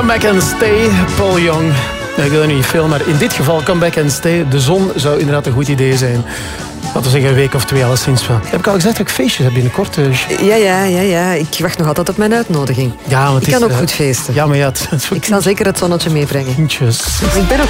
Come Back and Stay, Paul Young. Ik weet niet veel, maar in dit geval Come Back and Stay. De zon zou inderdaad een goed idee zijn. Laten we zeggen een week of 2 alleszins. Heb ik al gezegd dat ik feestjes heb binnenkort? Ja. Ik wacht nog altijd op mijn uitnodiging. Ja, ik kan ook goed feesten. Ja, maar ja, ik zal zeker het zonnetje meebrengen. Kindjes. Ik ben ook